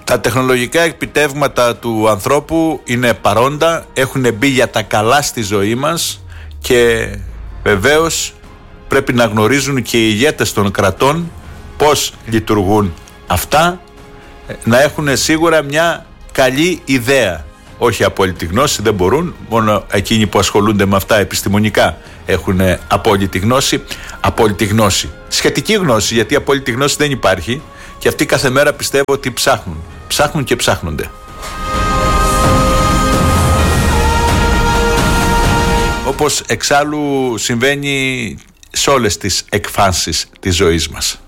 Τα τεχνολογικά επιτεύγματα του ανθρώπου είναι παρόντα, έχουν μπει για τα καλά στη ζωή μας και βεβαίως πρέπει να γνωρίζουν και οι ηγέτες των κρατών πώς λειτουργούν αυτά, να έχουν σίγουρα μια καλή ιδέα. Όχι απόλυτη γνώση, δεν μπορούν, μόνο εκείνοι που ασχολούνται με αυτά επιστημονικά έχουν απόλυτη γνώση. Απόλυτη γνώση, σχετική γνώση, γιατί απόλυτη γνώση δεν υπάρχει και αυτοί κάθε μέρα πιστεύω ότι ψάχνουν και ψάχνονται. Όπως εξάλλου συμβαίνει σε όλες τις εκφάνσεις της ζωής μας.